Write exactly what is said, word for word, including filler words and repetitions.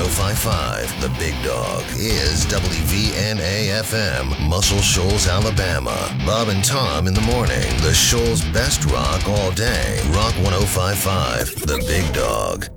oh five point five. The Big Dog is W V N A F M, Muscle Shoals, Alabama. Bob and Tom in the morning. The Shoals' best rock all day. Rock one oh five point five. The Big Dog.